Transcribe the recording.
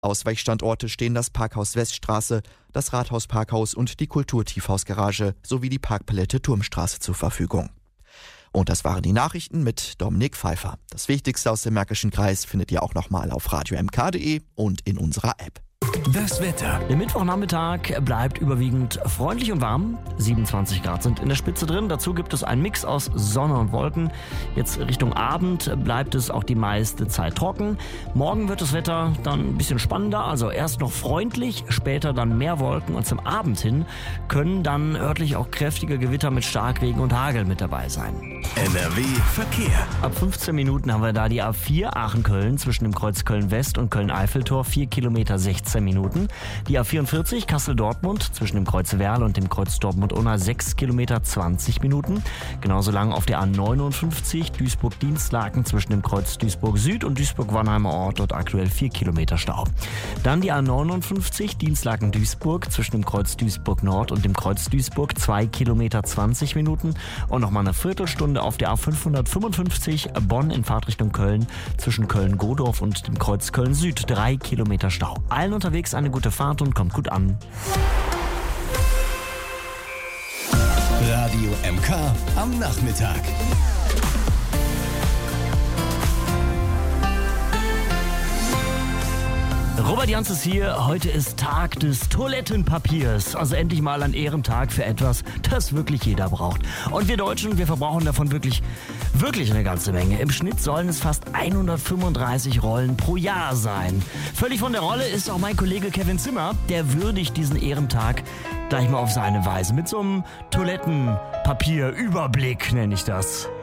Ausweichstandorte stehen das Parkhaus Weststraße, das Rathaus Parkhaus und die Kulturtiefhausgarage sowie die Parkpalette Turmstraße zur Verfügung. Und das waren die Nachrichten mit Dominik Pfeiffer. Das Wichtigste aus dem Märkischen Kreis findet ihr auch nochmal auf radiomk.de und in unserer App. Das Wetter. Der Mittwochnachmittag bleibt überwiegend freundlich und warm. 27 Grad sind in der Spitze drin. Dazu gibt es einen Mix aus Sonne und Wolken. Jetzt Richtung Abend bleibt es auch die meiste Zeit trocken. Morgen wird das Wetter dann ein bisschen spannender. Also erst noch freundlich, später dann mehr Wolken. Und zum Abend hin können dann örtlich auch kräftige Gewitter mit Starkregen und Hagel mit dabei sein. NRW Verkehr. Ab 15 Minuten haben wir da die A4 Aachen-Köln zwischen dem Kreuz Köln-West und Köln-Eiffeltor. 4 Kilometer 16 Minuten. Die A44 Kassel-Dortmund zwischen dem Kreuz Werl und dem Kreuz Dortmund-Unna 6 Kilometer 20 Minuten. Genauso lang auf der A59 Duisburg-Dienstlaken zwischen dem Kreuz Duisburg-Süd und Duisburg-Wannheimer Ort. Dort aktuell 4 Kilometer Stau. Dann die A59 Dienstlaken-Duisburg zwischen dem Kreuz Duisburg-Nord und dem Kreuz Duisburg 2 Kilometer 20 Minuten. Und nochmal eine Viertelstunde auf der A555 Bonn in Fahrtrichtung Köln zwischen Köln-Godorf und dem Kreuz Köln-Süd 3 Kilometer Stau. Allen unterwegs eine gute Fahrt und kommt gut an. Radio MK am Nachmittag. Robert Jans ist hier. Heute ist Tag des Toilettenpapiers. Also endlich mal ein Ehrentag für etwas, das wirklich jeder braucht. Und wir Deutschen, wir verbrauchen davon wirklich eine ganze Menge. Im Schnitt sollen es fast 135 Rollen pro Jahr sein. Völlig von der Rolle ist auch mein Kollege Kevin Zimmer. Der würdigt diesen Ehrentag gleich mal auf seine Weise. Mit so einem Toilettenpapier-Überblick nenne ich das.